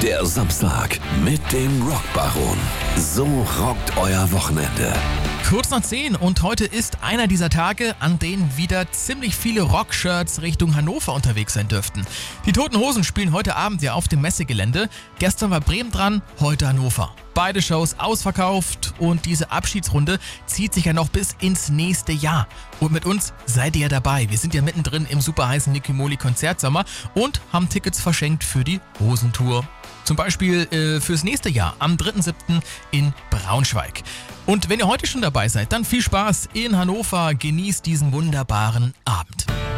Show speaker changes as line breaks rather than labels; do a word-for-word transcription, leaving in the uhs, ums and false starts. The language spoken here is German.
Der Samstag mit dem Rockbaron. So rockt euer Wochenende.
Kurz nach zehn und heute ist einer dieser Tage, an denen wieder ziemlich viele Rockshirts Richtung Hannover unterwegs sein dürften. Die Toten Hosen spielen heute Abend ja auf dem Messegelände. Gestern war Bremen dran, heute Hannover. Beide Shows ausverkauft und diese Abschiedsrunde zieht sich ja noch bis ins nächste Jahr. Und mit uns seid ihr ja dabei. Wir sind ja mittendrin im super heißen Nicky Molly Konzertsommer und haben Tickets verschenkt für die Hosentour. Zum Beispiel äh, fürs nächste Jahr am dritten siebten in Braunschweig. Und wenn ihr heute schon dabei seid, dann viel Spaß in Hannover. Genießt diesen wunderbaren Abend.